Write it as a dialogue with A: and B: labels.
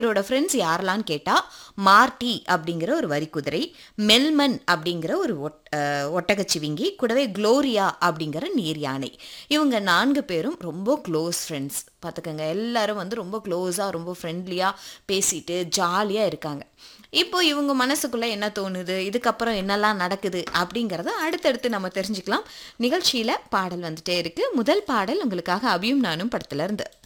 A: இவரோட ஃப்ரெண்ட்ஸ் யாரெல்லாம் கேட்டா, மார்ட்டி அப்படிங்கிற ஒரு வரிக்குதிரை, மெல்மன் அப்படிங்கிற ஒரு ஒட்டகச்சிவிங்கி, கூடவே குளோரியா அப்படிங்கிற நீர் யானை. இவங்க 4 பேரும் ரொம்ப க்ளோஸ் ஃப்ரெண்ட்ஸ். பார்த்துக்கங்க, எல்லாரும் வந்து ரொம்ப க்ளோஸாக ரொம்ப ஃப்ரெண்ட்லியாக பேசிட்டு ஜாலியாக இருக்காங்க. இப்போ இவங்க மனசுக்குள்ள என்ன தோணுது, இதுக்கப்புறம் என்னெல்லாம் நடக்குது அப்படிங்கிறத அடுத்தடுத்து நம்ம தெரிஞ்சுக்கலாம். நிகழ்ச்சியில் பாடல் வந்துட்டே இருக்கு. முதல் பாடல் உங்களுக்காக அபியும் நானும் படத்துல இருந்து.